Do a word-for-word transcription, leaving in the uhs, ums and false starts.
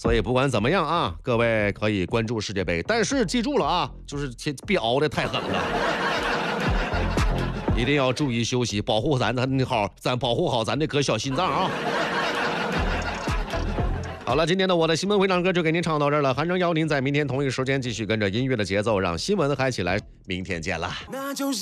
所以不管怎么样啊，各位可以关注世界杯，但是记住了啊，就是别熬得太狠了，一定要注意休息，保护咱的好，咱保护好咱这颗小心脏啊。好了，今天的我的新闻会唱歌就给您唱到这儿了，韩征邀您在明天同一时间继续跟着音乐的节奏，让新闻嗨起来，明天见了。那就是